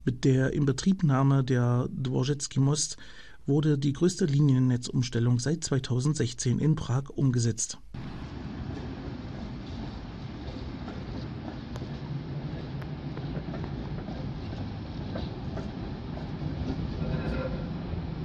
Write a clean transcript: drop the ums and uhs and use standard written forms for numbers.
Mit der Inbetriebnahme der Dworzecki Most wurde die größte Liniennetzumstellung seit 2016 in Prag umgesetzt.